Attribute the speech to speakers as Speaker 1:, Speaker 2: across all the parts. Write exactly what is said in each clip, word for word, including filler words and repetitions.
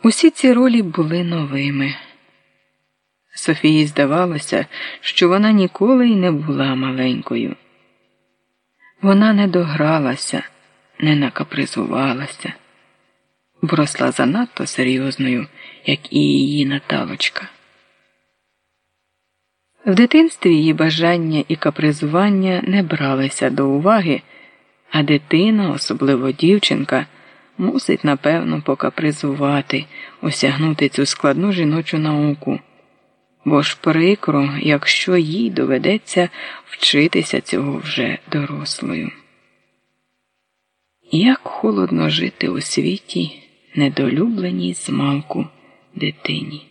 Speaker 1: Усі ці ролі були новими. Софії здавалося, що вона ніколи й не була маленькою. Вона не догралася, не накапризувалася, бо росла занадто серйозною, як і її Наталочка. В дитинстві її бажання і капризування не бралися до уваги, а дитина, особливо дівчинка, мусить, напевно, покапризувати, осягнути цю складну жіночу науку. Бо ж прикро, якщо їй доведеться вчитися цього вже дорослою. Як холодно жити у світі недолюбленій змалку дитині.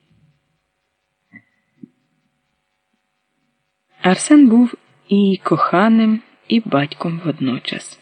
Speaker 1: Арсен був і коханим, і батьком водночас.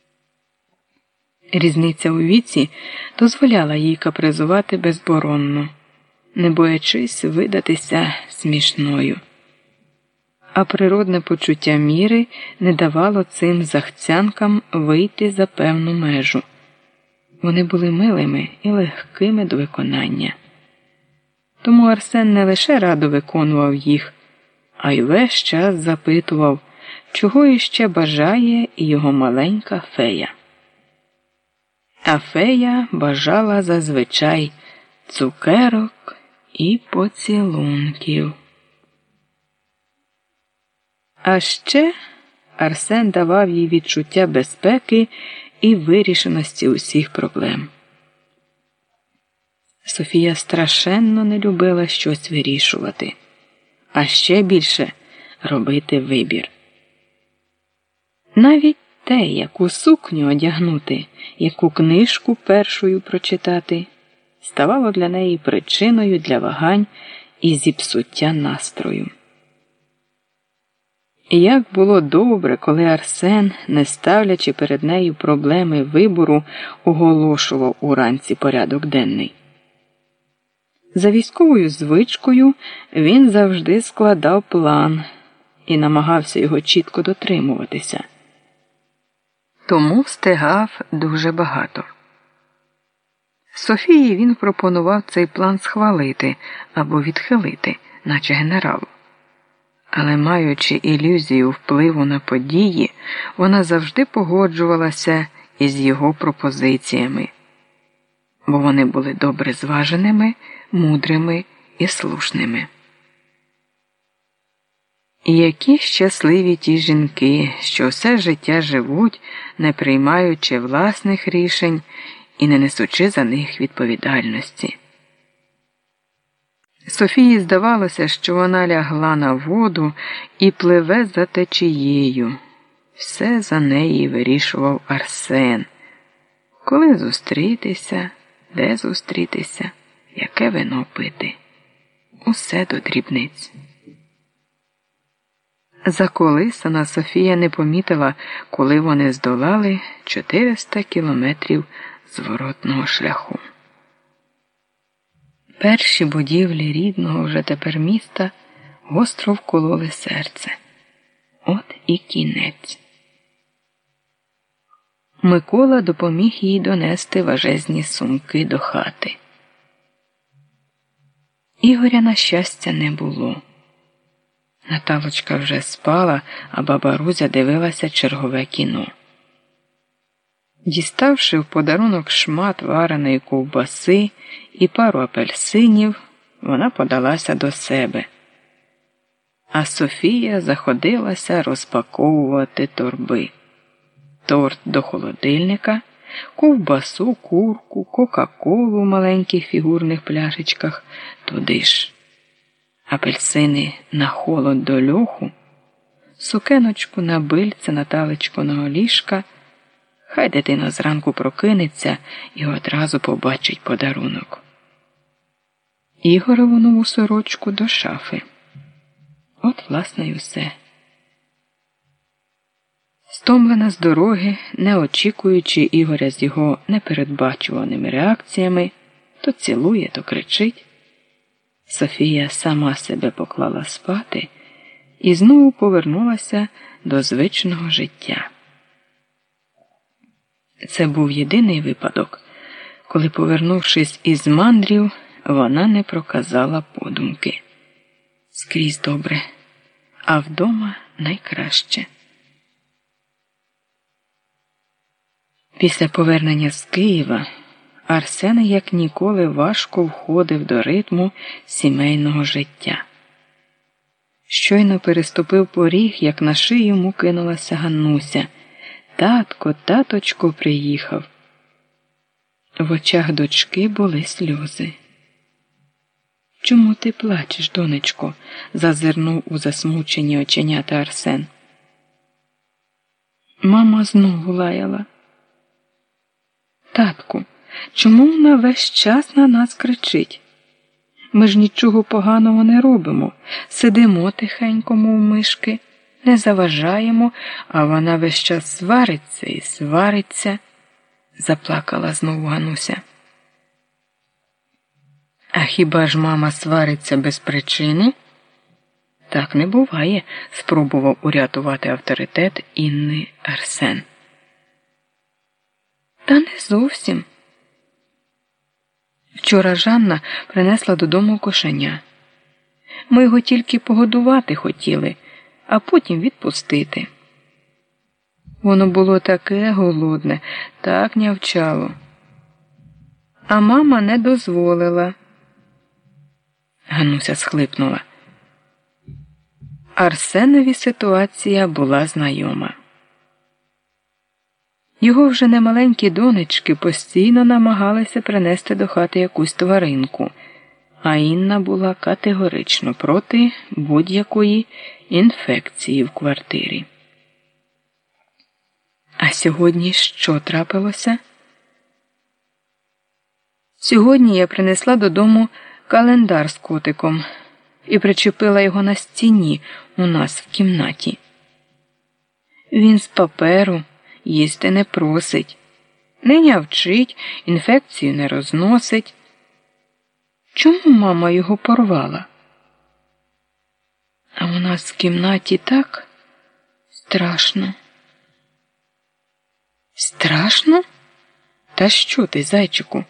Speaker 1: Різниця у віці дозволяла їй капризувати безборонно, не боячись видатися смішною. А природне почуття міри не давало цим захцянкам вийти за певну межу. Вони були милими і легкими до виконання. Тому Арсен не лише радо виконував їх, а й весь час запитував, чого іще бажає його маленька фея. А фея бажала зазвичай цукерок і поцілунків. А ще Арсен давав їй відчуття безпеки і вирішеності усіх проблем. Софія страшенно не любила щось вирішувати, а ще більше робити вибір. Навіть те, яку сукню одягнути, яку книжку першою прочитати, ставало для неї причиною для вагань і зіпсуття настрою. І як було добре, коли Арсен, не ставлячи перед нею проблеми вибору, оголошував уранці порядок денний. За військовою звичкою він завжди складав план і намагався його чітко дотримуватися. Тому встигав дуже багато. Софії він пропонував цей план схвалити або відхилити, наче генералу. Але маючи ілюзію впливу на події, вона завжди погоджувалася із його пропозиціями, бо вони були добре зваженими, мудрими і слушними. І які щасливі ті жінки, що все життя живуть, не приймаючи власних рішень і не несучи за них відповідальності. Софії здавалося, що вона лягла на воду і пливе за течією. Все за неї вирішував Арсен. Коли зустрітися, де зустрітися, яке вино пити. Усе до дрібниць. Заколисана Софія не помітила, коли вони здолали чотириста кілометрів зворотного шляху. Перші будівлі рідного вже тепер міста гостро вкололи серце. От і кінець. Микола допоміг їй донести важезні сумки до хати. Ігоря, на щастя, не було. Наталочка вже спала, а баба Рузя дивилася чергове кіно. Діставши в подарунок шмат вареної ковбаси і пару апельсинів, вона подалася до себе. А Софія заходилася розпаковувати торби. Торт до холодильника, ковбасу, курку, кока-колу в маленьких фігурних пляшечках туди ж. Апельсини на холод до льоху, сукеночку на бильце Наталечкиного ліжка. Хай дитина зранку прокинеться і одразу побачить подарунок. Ігорову нову сорочку до шафи. От, власне, й усе. Стомлена з дороги, не очікуючи Ігоря з його непередбачуваними реакціями, то цілує, то кричить, Софія сама себе поклала спати і знову повернулася до звичного життя. Це був єдиний випадок, коли, повернувшись із мандрів, вона не проказала подумки. Скрізь добре, а вдома найкраще. Після повернення з Києва Арсен як ніколи важко входив до ритму сімейного життя. Щойно переступив поріг, як на шию йому кинулася Ганнуся. Татко, таточко приїхав. В очах дочки були сльози. Чому ти плачеш, донечко? Зазирнув у засмучені оченята Арсен. Мама знову лаяла. Татку, чому вона весь час на нас кричить? Ми ж нічого поганого не робимо, сидимо тихенько, мов мишки, не заважаємо, а вона весь час свариться і свариться, заплакала знову Гануся. А хіба ж мама свариться без причини? Так не буває, спробував урятувати авторитет Інни Арсен. Та не зовсім. Вчора Жанна принесла додому кошеня. Ми його тільки погодувати хотіли, а потім відпустити. Воно було таке голодне, так нявчало. А мама не дозволила. Гануся схлипнула. Арсенові ситуація була знайома. Його вже немаленькі донечки постійно намагалися принести до хати якусь тваринку, а Інна була категорично проти будь-якої інфекції в квартирі. А сьогодні що трапилося? Сьогодні я принесла додому календар з котиком і причепила його на стіні у нас в кімнаті. Він з паперу, їсти не просить, не нявчить, інфекцію не розносить. Чому мама його порвала? А у нас в кімнаті так страшно. Страшно? Та що ти, зайчику?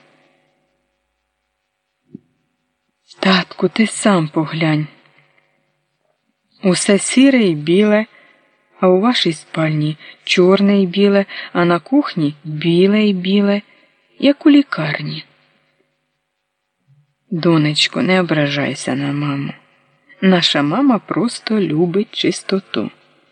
Speaker 1: Татку, ти сам поглянь. Усе сіре і біле, а у вашій спальні чорне і біле, а на кухні біле і біле, як у лікарні. Донечко, не ображайся на маму. Наша мама просто любить чистоту.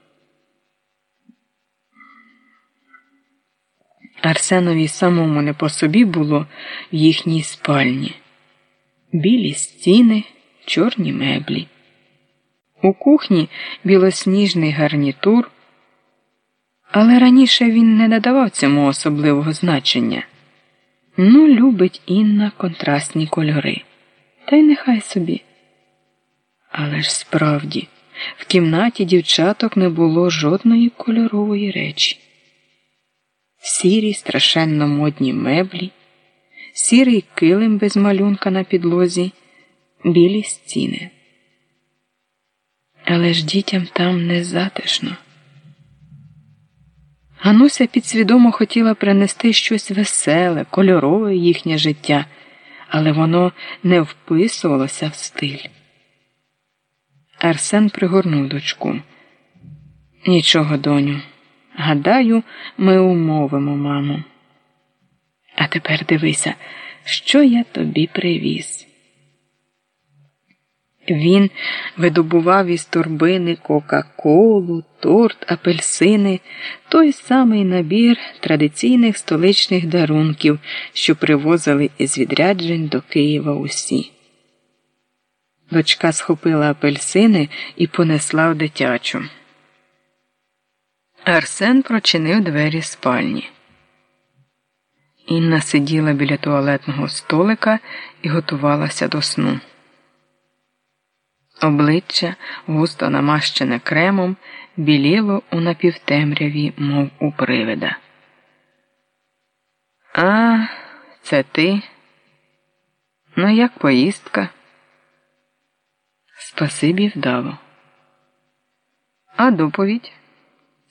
Speaker 1: Арсенові самому не по собі було в їхній спальні. Білі стіни, чорні меблі. У кухні білосніжний гарнітур, але раніше він не надавав цьому особливого значення. Ну, любить Інна контрастні кольори. Та й нехай собі. Але ж справді, в кімнаті дівчаток не було жодної кольорової речі. Сірі, страшенно модні меблі, сірий килим без малюнка на підлозі, білі стіни. Але ж дітям там не затишно. Гануся підсвідомо хотіла принести щось веселе, кольорове в їхнє життя, але воно не вписувалося в стиль. Арсен пригорнув дочку. Нічого, доню. Гадаю, ми умовимо маму. А тепер дивися, що я тобі привіз. Він видобував із торбини кока-колу, торт, апельсини, той самий набір традиційних столичних дарунків, що привозили із відряджень до Києва усі. Дочка схопила апельсини і понесла в дитячу. Арсен прочинив двері спальні. Інна сиділа біля туалетного столика і готувалася до сну. Обличчя, густо намащене кремом, біліло у напівтемряві, мов у привида. «А, це ти? Ну, як поїздка?» «Спасибі, вдало». «А доповідь?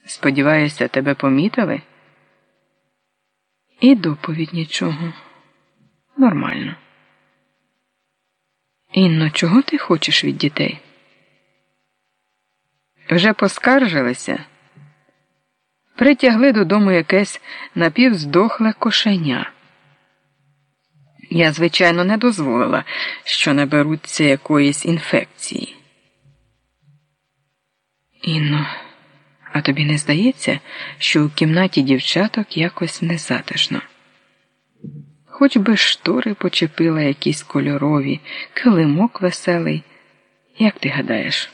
Speaker 1: Сподіваюся, тебе помітили?» «І доповідь нічого. Нормально. Інно, чого ти хочеш від дітей? Вже поскаржилися? Притягли додому якесь напівздохле кошеня. Я, звичайно, не дозволила, що наберуться якоїсь інфекції. Інно, а тобі не здається, що у кімнаті дівчаток якось незатишно? Хоч би штори почепила якісь кольорові, килимок веселий. Як ти гадаєш?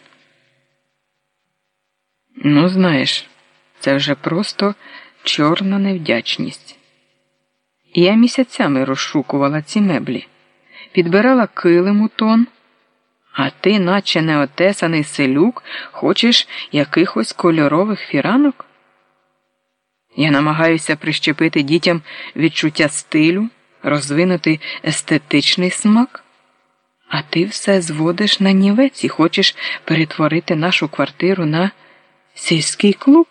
Speaker 1: Ну, знаєш, це вже просто чорна невдячність. Я місяцями розшукувала ці меблі, підбирала килим у тон, а ти, наче неотесаний селюк, хочеш якихось кольорових фіранок? Я намагаюся прищепити дітям відчуття стилю, розвинути естетичний смак, а ти все зводиш на нівець і хочеш перетворити нашу квартиру на сільський клуб?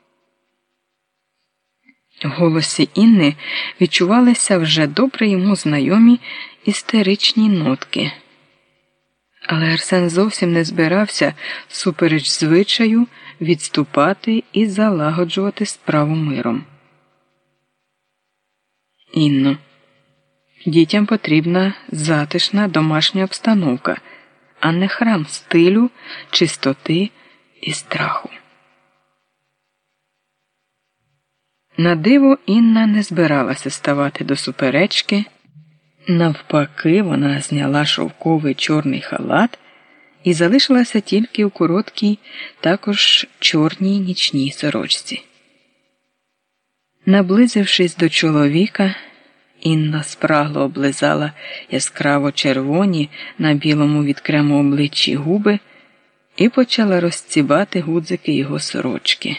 Speaker 1: В голосі Інни відчувалися вже добре йому знайомі істеричні нотки. Але Арсен зовсім не збирався, супереч звичаю, відступати і залагоджувати справу миром. Інно, дітям потрібна затишна домашня обстановка, а не храм стилю, чистоти і страху. На диво Інна не збиралася ставати до суперечки. Навпаки, вона зняла шовковий чорний халат і залишилася тільки у короткій, також чорній нічній сорочці. Наблизившись до чоловіка, Інна спрагло облизала яскраво червоні на білому від крему обличчі губи і почала розцібати гудзики його сорочки.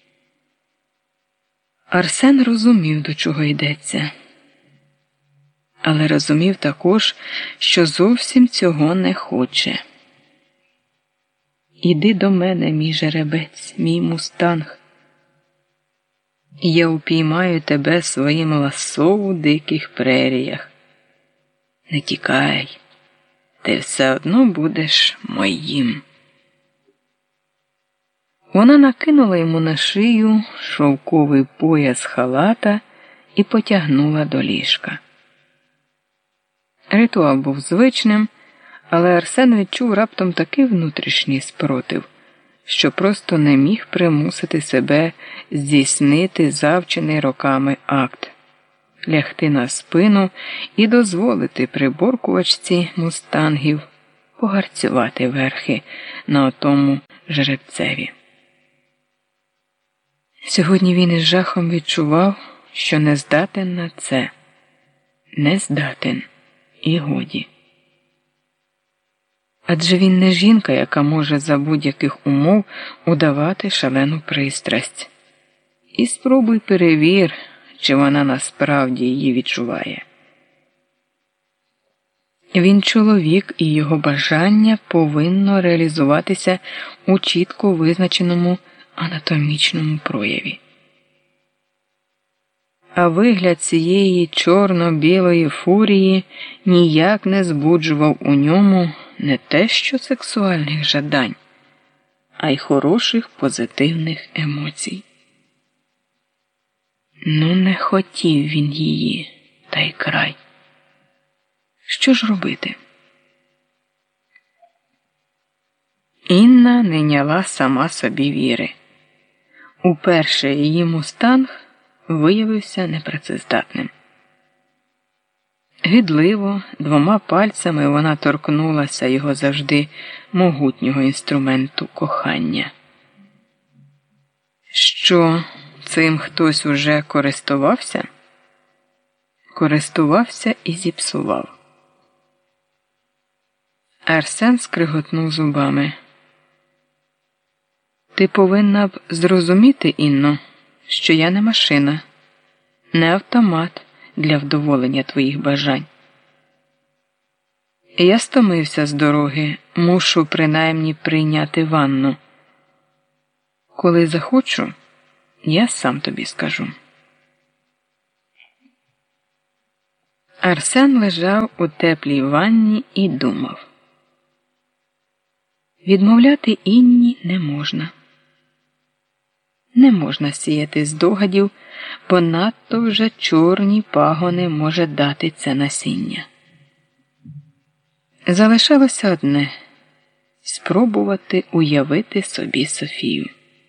Speaker 1: Арсен розумів, до чого йдеться. Але розумів також, що зовсім цього не хоче. «Іди до мене, мій жеребець, мій мустанг. Я упіймаю тебе своїм ласо у диких преріях. Не тікай, ти все одно будеш моїм». Вона накинула йому на шию шовковий пояс халата і потягнула до ліжка. Ритуал був звичним, але Арсен відчув раптом такий внутрішній спротив, що просто не міг примусити себе здійснити завчений роками акт, лягти на спину і дозволити приборкувачці мустангів погарцювати верхи на отому жеребцеві. Сьогодні він із жахом відчував, що не здатен на це, не здатен. І годі. Адже він не жінка, яка може за будь-яких умов удавати шалену пристрасть. І спробуй перевір, чи вона насправді її відчуває. Він чоловік, і його бажання повинно реалізуватися у чітко визначеному анатомічному прояві. А вигляд цієї чорно-білої фурії ніяк не збуджував у ньому не те що сексуальних жадань, а й хороших позитивних емоцій. Ну, не хотів він її, та й край. Що ж робити? Інна не няла сама собі віри. Уперше її мустанг виявився непрацездатним. Гидливо, двома пальцями вона торкнулася його завжди могутнього інструменту кохання. Що, цим хтось уже користувався? Користувався і зіпсував. Арсен скриготнув зубами. Ти повинна б зрозуміти, Інно, що я не машина, не автомат для вдоволення твоїх бажань. Я стомився з дороги, мушу принаймні прийняти ванну. Коли захочу, я сам тобі скажу. Арсен лежав у теплій ванні і думав. Відмовляти Інні не можна. Не можна сіяти здогадів, бо надто вже чорні пагони може дати це насіння. Залишалося одне – спробувати уявити собі Софію.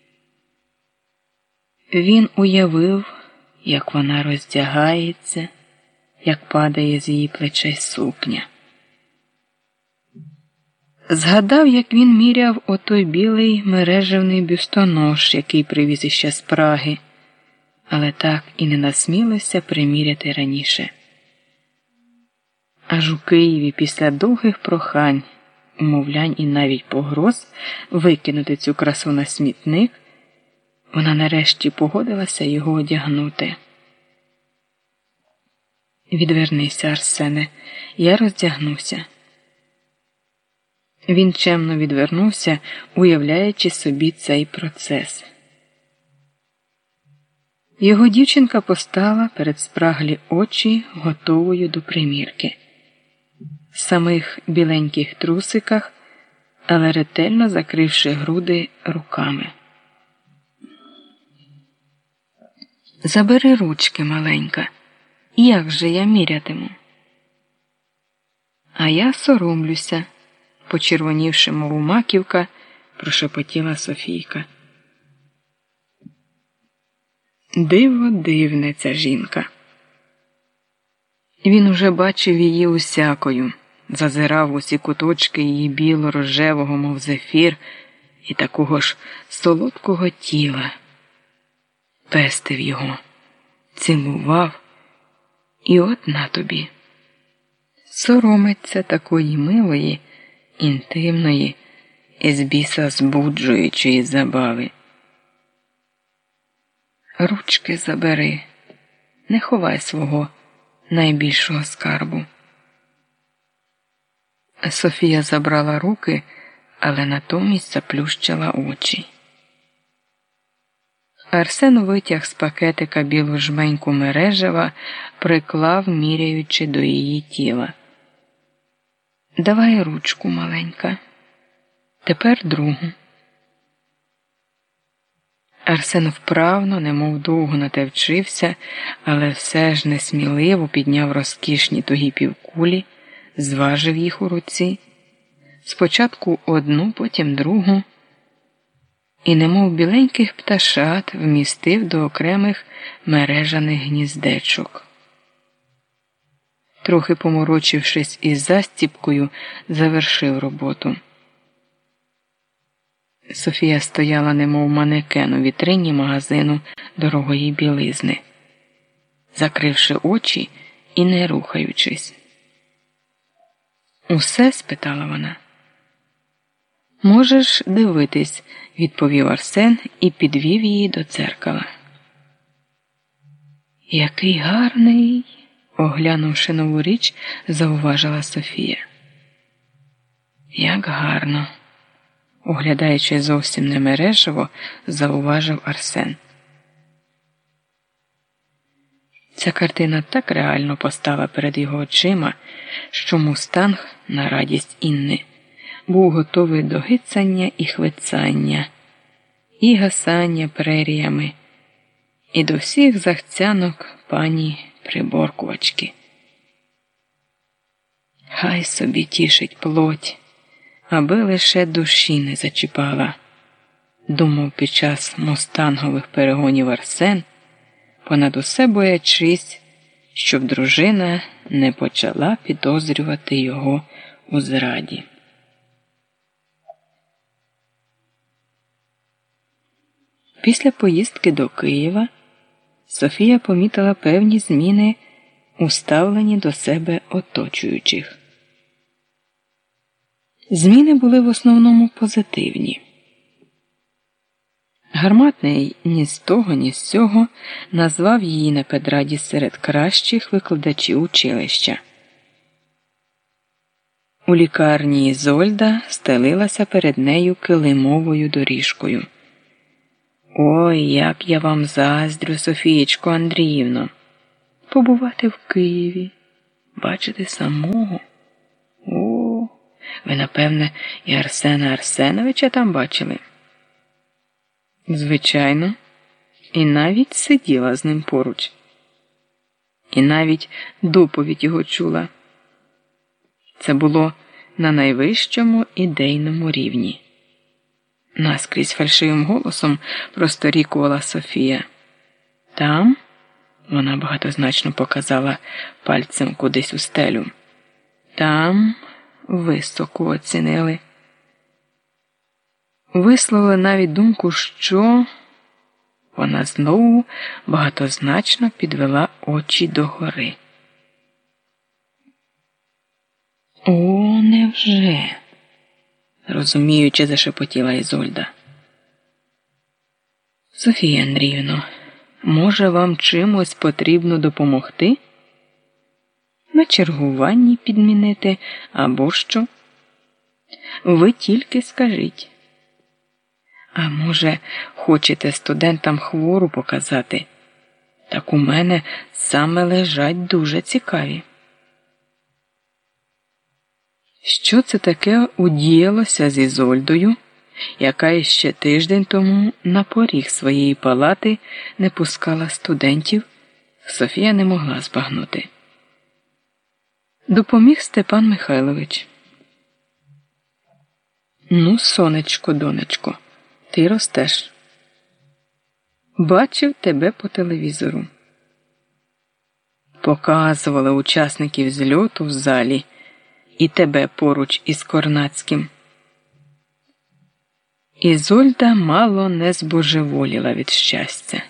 Speaker 1: Він уявив, як вона роздягається, як падає з її плечей сукня. Згадав, як він міряв отой білий мережевний бюстонож, який привіз іще з Праги, але так і не насмілився приміряти раніше. Аж у Києві після довгих прохань, умовлянь і навіть погроз викинути цю красу на смітник, вона нарешті погодилася його одягнути. «Відвернися, Арсене, я роздягнуся». Він чемно відвернувся, уявляючи собі цей процес. Його дівчинка постала перед спраглі очі, готовою до примірки. В самих біленьких трусиках, але ретельно закривши груди руками. «Забери ручки, маленька. Як же я мірятиму?» «А я соромлюся», почервонівши, мов маківка, прошепотіла Софійка. Диво дивне ця жінка. Він уже бачив її усякою, зазирав в усі куточки її біло-рожевого, мов зефір, і такого ж солодкого тіла. Пестив його, цілував, і от на тобі. Соромиться такої милої, інтимної і з біса збуджуючої забави. Ручки забери, не ховай свого найбільшого скарбу. Софія забрала руки, але натомість заплющила очі. Арсен витяг з пакетика білу жменьку мережева, приклав, міряючи до її тіла. «Давай ручку, маленька. Тепер другу». Арсен вправно, немов довго на те вчився, але все ж несміливо підняв розкішні тугі півкулі, зважив їх у руці, спочатку одну, потім другу, і немов біленьких пташат вмістив до окремих мережаних гніздечок. Трохи поморочившись із застіпкою, завершив роботу. Софія стояла немов манекен у вітрині магазину дорогої білизни, закривши очі і не рухаючись. «Усе?» – спитала вона. «Можеш дивитись», – відповів Арсен і підвів її до дзеркала. «Який гарний!» – оглянувши нову річ, зауважила Софія. «Як гарно!» – оглядаючи зовсім не мережево, зауважив Арсен. Ця картина так реально постала перед його очима, що мустанг, на радість Інни, був готовий до гицання і хвицання, і гасання преріями, і до всіх захцянок пані приборкувачки. Хай собі тішить плоть, аби лише душі не зачіпала, думав під час мустангових перегонів Арсен, понад усе боячись, щоб дружина не почала підозрювати його у зраді. Після поїздки до Києва Софія помітила певні зміни у ставленні до себе оточуючих. Зміни були в основному позитивні. Гарматний ні з того, ні з цього назвав її на педраді серед кращих викладачів училища. У лікарні Ізольда стелилася перед нею килимовою доріжкою. «Ой, як я вам заздрю, Софієчко Андріївно, побувати в Києві, Бачити самого? О, ви, напевне, і Арсена Арсеновича там бачили? Звичайно. І навіть сиділа з ним поруч. І навіть доповідь його чула. Це було на найвищому ідейному рівні. Наскрізь фальшивим голосом просторікувала Софія. Там, вона багатозначно показала пальцем кудись у стелю, там високо оцінили. Висловили навіть думку, що... Вона знову багатозначно підвела очі догори. О, невже? Розуміючи, зашепотіла Ізольда. Софія Андріївно, може вам чимось потрібно допомогти? На чергуванні підмінити або що? Ви тільки скажіть. А може, хочете студентам хвору показати? Так у мене саме лежать дуже цікаві. Що це таке удіялося з Ізольдою, яка іще тиждень тому на поріг своєї палати не пускала студентів, Софія не могла збагнути. Допоміг Степан Михайлович. Ну, сонечко, донечко, ти ростеш. Бачив тебе по телевізору. Показували учасників зльоту в залі і тебе поруч із Корнацьким. Ізольда мало не збожеволіла від щастя.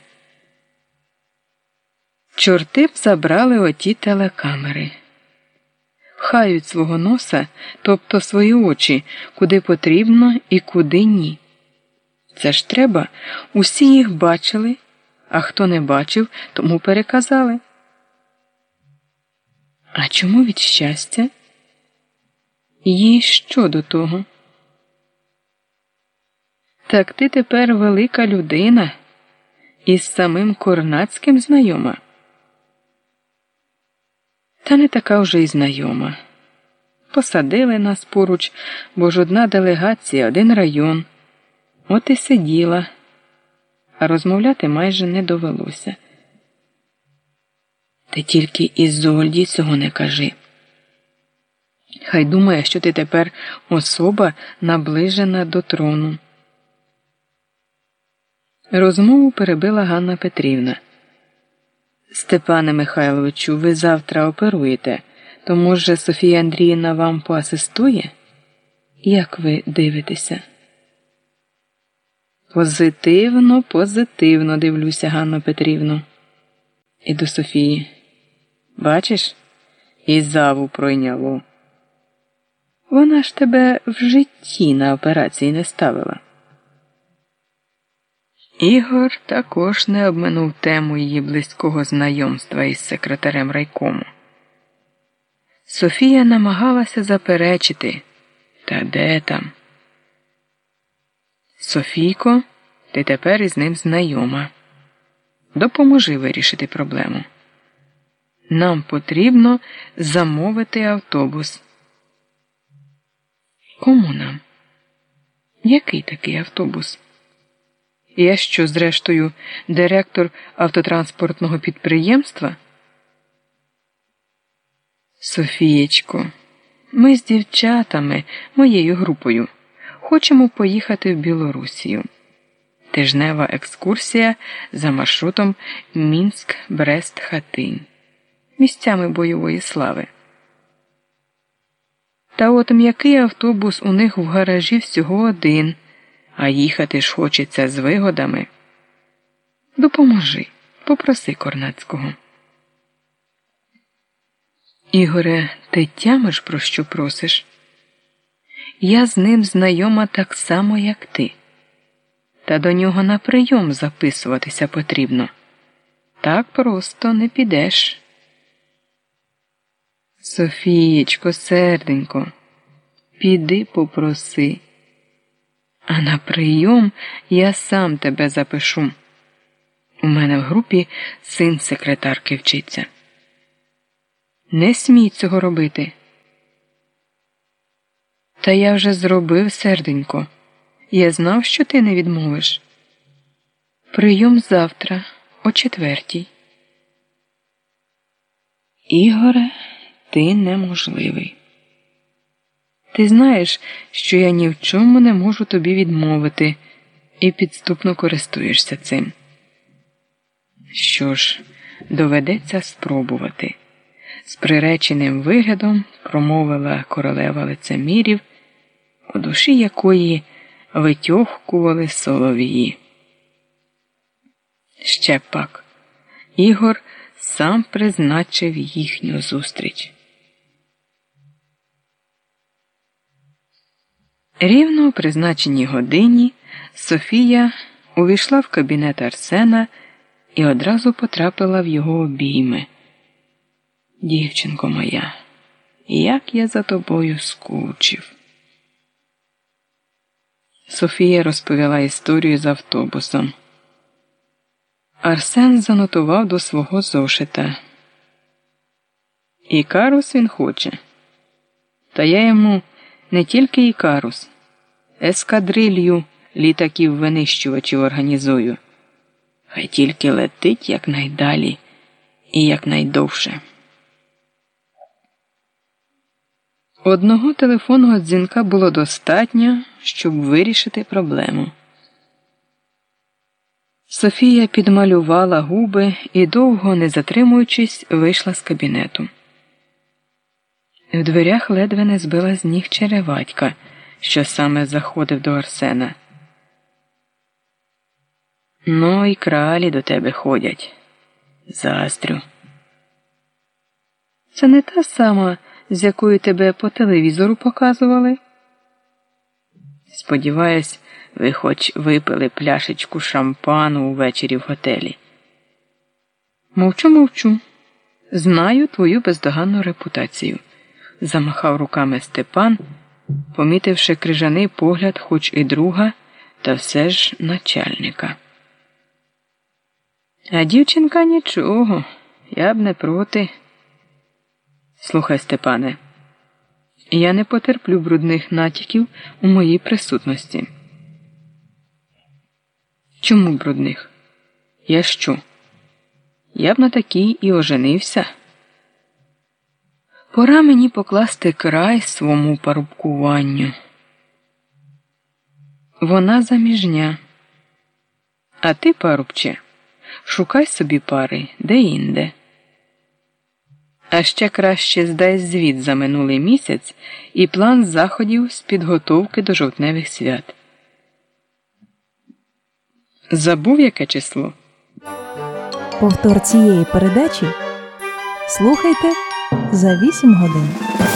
Speaker 1: Чорти б забрали оті телекамери. Хають свого носа, тобто свої очі, куди потрібно і куди ні. Це ж треба, усі їх бачили, а хто не бачив, тому переказали. А чому від щастя? Їй що до того? Так ти тепер велика людина, із самим Корнацьким знайома. Та не така вже й знайома. Посадили нас поруч, бо ж одна делегація, один район. От і сиділа, а розмовляти майже не довелося. Ти тільки Ізольді цього не кажи. Хай думає, що ти тепер особа, наближена до трону. Розмову перебила Ганна Петрівна. Степане Михайловичу, ви завтра оперуєте, то, може, Софія Андріївна вам поасистує? Як ви дивитеся? Позитивно, позитивно дивлюся, Ганно Петрівно. І до Софії. Бачиш? І заву пройняло. Вона ж тебе в житті на операції не ставила. Ігор також не обминув тему її близького знайомства із секретарем райкому. Софія намагалася заперечити. Та де там? Софійко, ти тепер із ним знайома. Допоможи вирішити проблему. Нам потрібно замовити автобус. Кому нам? Який такий автобус? Я що, зрештою, директор автотранспортного підприємства? Софієчко, ми з дівчатами, моєю групою, хочемо поїхати в Білорусію. Тижнева екскурсія за маршрутом Мінськ-Брест-Хатинь. Місцями бойової слави. Та от м'який автобус у них в гаражі всього один, а їхати ж хочеться з вигодами. Допоможи, попроси Корнацького. Ігоре, ти тямиш, про що просиш? Я з ним знайома так само, як ти. Та до нього на прийом записуватися потрібно. Так просто не підеш. Софієчко, серденько, піди попроси. А на прийом я сам тебе запишу. У мене в групі син секретарки вчиться. Не смій цього робити. Та я вже зробив, серденько. Я знав, що ти не відмовиш. Прийом завтра, о четвертій. Ігоре, ти неможливий. Ти знаєш, що я ні в чому не можу тобі відмовити, і підступно користуєшся цим. Що ж, доведеться спробувати. З приреченим виглядом промовила королева лицемірів, у душі якої витьохкували солов'ї. Ще пак, Ігор сам призначив їхню зустріч. Рівно о призначеній годині Софія увійшла в кабінет Арсена і одразу потрапила в його обійми. «Дівчинко моя, як я за тобою скучив». Софія розповіла історію з автобусом. Арсен занотував до свого зошита. «Ікарус він хоче. Та я йому не тільки Ікарус, ескадрилью літаків-винищувачів організую. Хай тільки летить якнайдалі і якнайдовше». Одного телефонного дзвінка було достатньо, щоб вирішити проблему. Софія підмалювала губи і, довго не затримуючись, вийшла з кабінету. В дверях ледве не збила з ніг Череватька, що саме заходив до Арсена. «Ну і кралі до тебе ходять. Заздрю». «Це не та сама, з якою тебе по телевізору показували?» «Сподіваюсь, ви хоч випили пляшечку шампану увечері в готелі». «Мовчу, мовчу. Знаю твою бездоганну репутацію», – замахав руками Степан, помітивши крижаний погляд хоч і друга, та все ж начальника. «А дівчинка нічого, я б не проти». «Слухай, Степане, я не потерплю брудних натяків у моїй присутності». «Чому брудних? Я що? Я б на такій і оженився». «Пора мені покласти край свому парубкуванню». «Вона заміжня. А ти, парубче, шукай собі пари де-інде. А ще краще здай звіт за минулий місяць і план заходів з підготовки до жовтневих свят». Забув, яке число?
Speaker 2: Повтор цієї передачі слухайте за вісім годин.